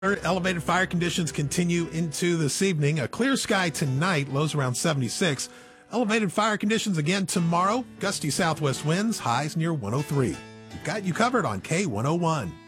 Elevated fire conditions continue into this evening. A clear sky tonight, lows around 76. Elevated fire conditions again tomorrow. Gusty southwest winds, highs near 103. We've got you covered on K101.